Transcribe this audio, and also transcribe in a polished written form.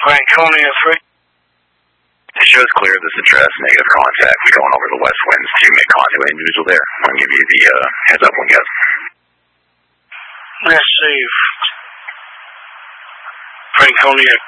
Franconia 3. The show's clear. This address, negative contact. We're going over the west winds to make contact with individual there. I'll give you the heads up when you guys. Let's see. Franconia